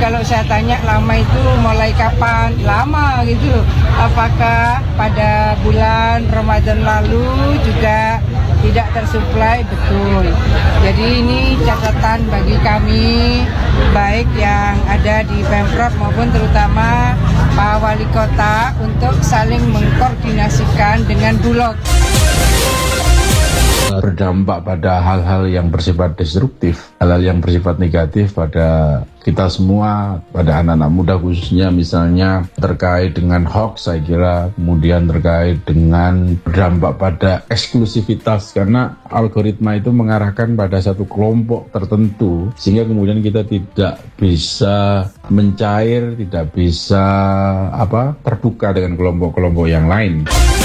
kalau saya tanya lama itu mulai kapan? Lama gitu loh. Apakah pada bulan Ramadan lalu juga tidak tersuplai? Betul. Jadi ini catatan bagi kami, baik yang ada di Pemprov maupun terutama Pak Wali Kota untuk saling mengkoordinasikan dengan Bulog. Berdampak pada hal-hal yang bersifat destruktif, hal-hal yang bersifat negatif pada kita semua, pada anak-anak muda khususnya, misalnya terkait dengan hoax, saya kira, kemudian terkait dengan berdampak pada eksklusivitas, karena algoritma itu mengarahkan pada satu kelompok tertentu, sehingga kemudian kita tidak bisa mencair, tidak bisa terbuka dengan kelompok-kelompok yang lain.